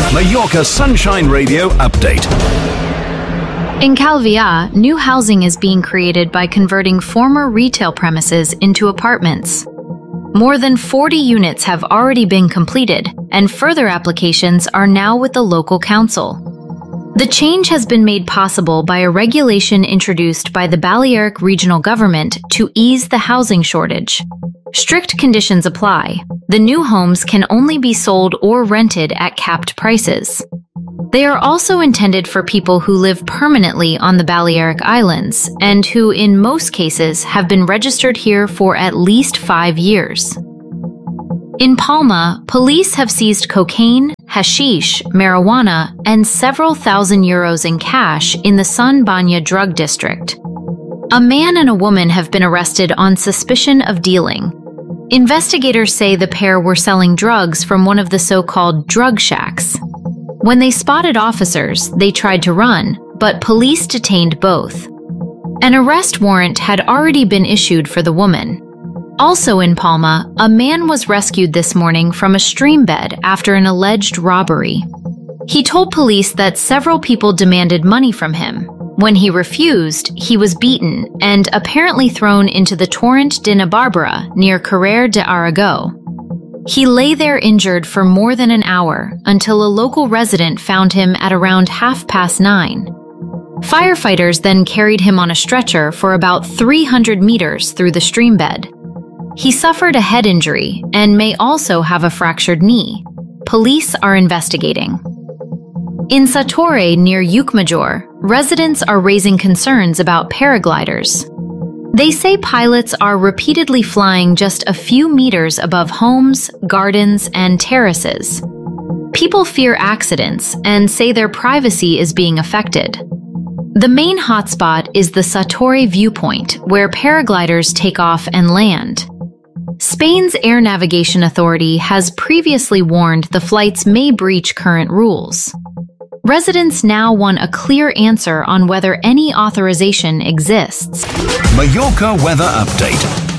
Mallorca Sunshine Radio update. In Calvià, new housing is being created by converting former retail premises into apartments. More than 40 units have already been completed, and further applications are now with the local council. The change has been made possible by a regulation introduced by the Balearic Regional Government to ease the housing shortage. Strict conditions apply. The new homes can only be sold or rented at capped prices. They are also intended for people who live permanently on the Balearic Islands and who, in most cases, have been registered here for at least 5 years. In Palma, police have seized cocaine, hashish, marijuana, and several thousand euros in cash in the Son Banya drug district. A man and a woman have been arrested on suspicion of dealing. Investigators say the pair were selling drugs from one of the so-called drug shacks. When they spotted officers, they tried to run, but police detained both. An arrest warrant had already been issued for the woman. Also in Palma, a man was rescued this morning from a stream bed after an alleged robbery. He told police that several people demanded money from him. When he refused, he was beaten and apparently thrown into the Torrent de Nabarbara near Carrer de Aragó. He lay there injured for more than an hour until a local resident found him at around 9:30. Firefighters then carried him on a stretcher for about 300 meters through the stream bed. He suffered a head injury and may also have a fractured knee. Police are investigating. In Satorre, near Llucmajor, residents are raising concerns about paragliders. They say pilots are repeatedly flying just a few meters above homes, gardens, and terraces. People fear accidents and say their privacy is being affected. The main hotspot is the Satorre viewpoint, where paragliders take off and land. Spain's Air Navigation Authority has previously warned the flights may breach current rules. Residents now want a clear answer on whether any authorization exists. Mallorca weather update.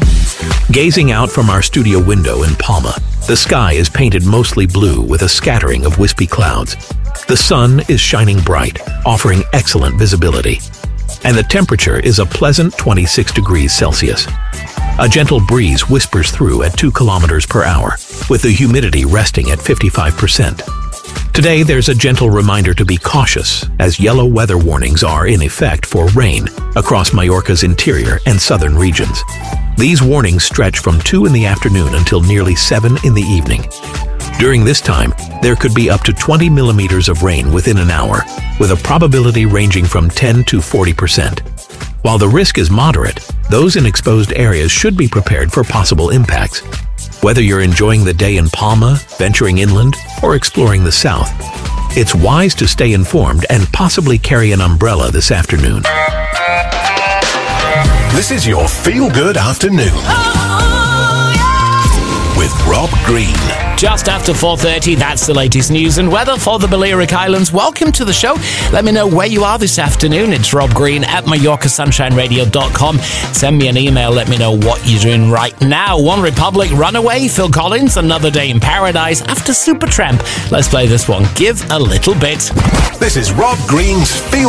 Gazing out from our studio window in Palma, the sky is painted mostly blue with a scattering of wispy clouds. The sun is shining bright, offering excellent visibility. And the temperature is a pleasant 26 degrees Celsius. A gentle breeze whispers through at 2 kilometers per hour, with the humidity resting at 55%. Today, there's a gentle reminder to be cautious, as yellow weather warnings are in effect for rain across Mallorca's interior and southern regions. These warnings stretch from 2 in the afternoon until nearly 7 in the evening. During this time, there could be up to 20 millimeters of rain within an hour, with a probability ranging from 10 to 40%. While the risk is moderate, those in exposed areas should be prepared for possible impacts. Whether you're enjoying the day in Palma, venturing inland, or exploring the south, it's wise to stay informed and possibly carry an umbrella this afternoon. This is your feel-good afternoon. With Rob Green. Just after 4:30, that's the latest news and weather for the Balearic Islands. Welcome to the show. Let me know where you are this afternoon. It's Rob Green at MallorcaSunshineRadio.com. Send me an email. Let me know what you're doing right now. One Republic, Runaway, Phil Collins, Another Day in Paradise after Supertramp. Let's play this one. Give a Little Bit. This is Rob Green's Feel